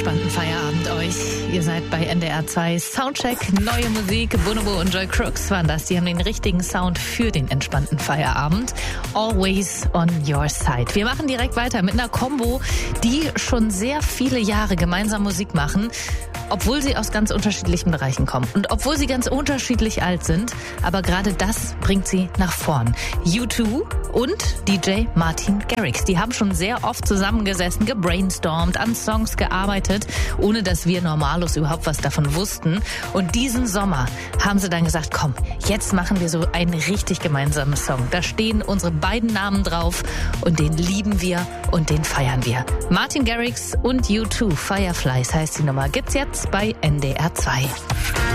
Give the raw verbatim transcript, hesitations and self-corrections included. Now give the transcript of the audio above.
entspannten Feierabend euch. Ihr seid bei N D R zwei Soundcheck, neue Musik. Bonobo und Joy Crooks waren das. Die haben den richtigen Sound für den entspannten Feierabend. Always on your side. Wir machen direkt weiter mit einer Combo, die schon sehr viele Jahre gemeinsam Musik machen, obwohl sie aus ganz unterschiedlichen Bereichen kommen und obwohl sie ganz unterschiedlich alt sind. Aber gerade das bringt sie nach vorn. U zwei und D J Martin Garrix. Die haben schon sehr oft zusammengesessen, gebrainstormt, an Songs gearbeitet, ohne dass wir Normalos überhaupt was davon wussten. Und diesen Sommer haben sie dann gesagt, komm, jetzt machen wir so einen richtig gemeinsamen Song. Da stehen unsere beiden Namen drauf und den lieben wir und den feiern wir. Martin Garrix und U zwei, Fireflies heißt die Nummer. Gibt's jetzt bei N D R zwei.